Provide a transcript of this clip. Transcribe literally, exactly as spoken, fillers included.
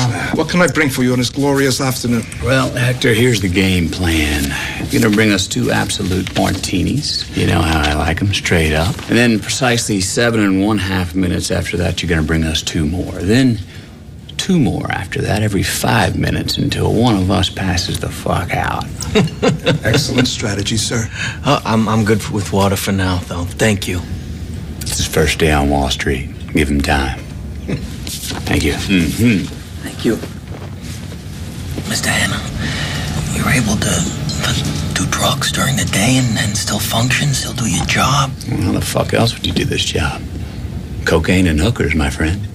What can I bring for you on this glorious afternoon? Well, Hector, here's the game plan. You're gonna bring us two absolute martinis. You know how I like them, straight up. And then precisely seven and one half minutes after that, you're gonna bring us two more. Then two more after that, every five minutes until one of us passes the fuck out. Excellent strategy, sir. Uh, I'm, I'm good with water for now, though. Thank you. It's his first day on Wall Street. Give him time. Thank you. Mm-hmm. Thank you. Mister Hanna, you're able to do drugs during the day and, and still function, still do your job? Well, how the fuck else would you do this job? Cocaine and hookers, my friend.